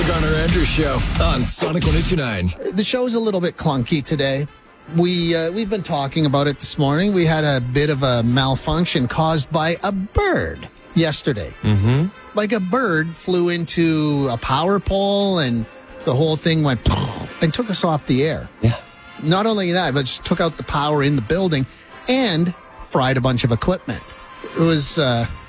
Garner Andrews Show on Sonic 102.9. The show's a little bit clunky today. We've been talking about it this morning. We had a bit of a malfunction caused by a bird yesterday. Mm-hmm. Like a bird flew into a power pole and the whole thing went and took us off the air. Yeah. Not only that, but just took out the power in the building and fried a bunch of equipment. It was,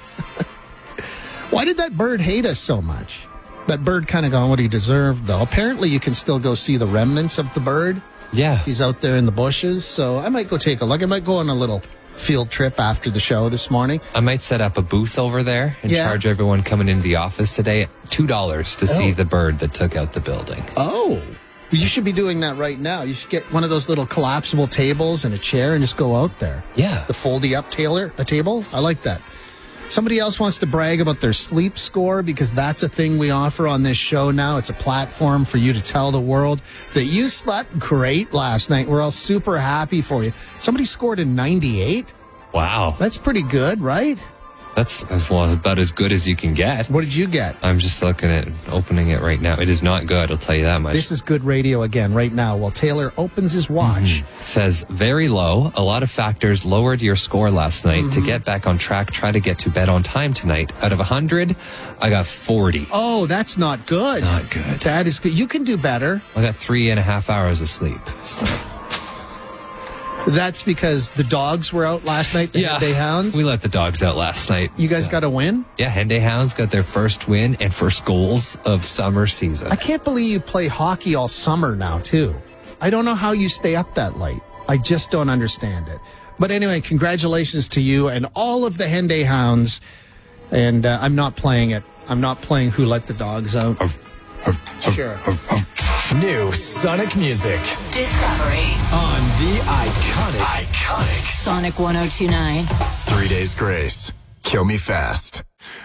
why did that bird hate us so much? That bird kind of going, what he deserved, though. Apparently, you can still go see the remnants of the bird. Yeah. He's out there in the bushes, so I might go take a look. I might go on a little field trip after the show this morning. I might set up a booth over there and charge everyone coming into the office today $2 to see the bird that took out the building. Oh, you should be doing that right now. You should get one of those little collapsible tables and a chair and just go out there. Yeah. The foldy up table. I like that. Somebody else wants to brag about their sleep score because that's a thing we offer on this show now. It's a platform for you to tell the world that you slept great last night. We're all super happy for you. Somebody scored a 98. Wow. That's pretty good, right? That's about as good as you can get. What did you get? I'm just looking at opening it right now. It is not good, I'll tell you that much. This is good radio again right now while Taylor opens his watch. It says very low. A lot of factors lowered your score last night. To get back on track, try to get to bed on time tonight. Out of 100, I got 40. Oh, that's not good. Not good. That is good. You can do better. I got 3.5 hours of sleep. So. That's because the dogs were out last night, the Henday Hounds? We let the dogs out last night. You guys got a win? Yeah, Henday Hounds got their first win and first goals of summer season. I can't believe you play hockey all summer now, too. I don't know how you stay up that late. I just don't understand it. But anyway, congratulations to you and all of the Henday Hounds. And I'm not playing it. I'm not playing Who Let the Dogs Out. Sure. New Sonic music Discovery on the iconic Sonic 102.9. 3 Days Grace. Kill Me Fast.